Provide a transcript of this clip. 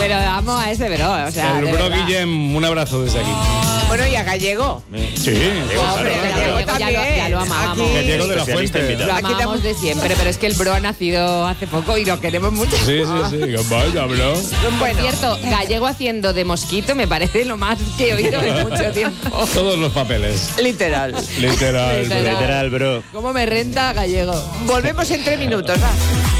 Pero amo a ese bro, o sea, El de bro verdad. Guillem, un abrazo desde aquí. Bueno, y a Gallego. Sí, Hombre, Gallego también. ya lo amábamos. Aquí- Gallego de la Especialista Fuente. invitado. Lo Aquí amamos estamos- de siempre, pero es que el bro ha nacido hace poco y lo queremos mucho. Sí. Vaya, bro. Por Bueno, cierto, Gallego haciendo de mosquito me parece lo más que he oído en mucho tiempo. Todos los papeles. literal. Literal, bro. Literal, bro. ¿Cómo me renta Gallego? Volvemos en 3 minutos, va.